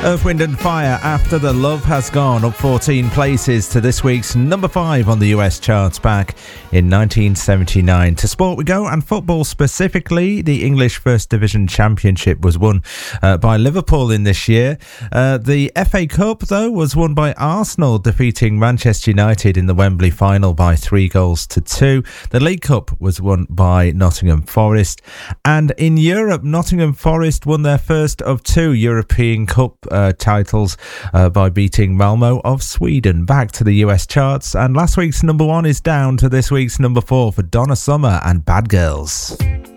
Earth, Wind and Fire, After the Love Has Gone, up 14 places to this week's number 5 on the US charts back in 1979. To sport we go, and football specifically. The English First Division Championship was won by Liverpool in this year. The FA Cup, though, was won by Arsenal, defeating Manchester United in the Wembley final by 3-2. The League Cup was won by Nottingham Forest. And in Europe, Nottingham Forest won their first of 2 European Cup titles by beating Malmo of Sweden. Back to the US charts, and last week's number 1 is down to this week's number 4 for Donna Summer and Bad Girls.